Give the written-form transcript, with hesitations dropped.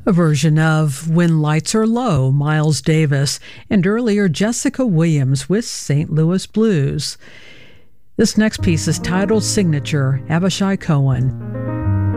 A version of When Lights Are Low, Miles Davis, and earlier Jessica Williams with St. Louis Blues. This next piece is titled Signature, Abishai Cohen.